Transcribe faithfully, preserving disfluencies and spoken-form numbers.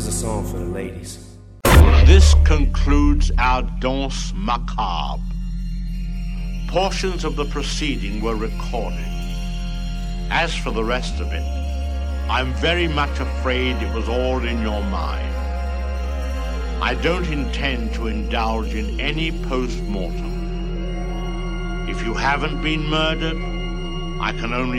Here's a song for the ladies. This concludes our danse macabre. Portions of the proceeding were recorded. As for the rest of it, I'm very much afraid it was all in your mind. I don't intend to indulge in any post-mortem. If you haven't been murdered, I can only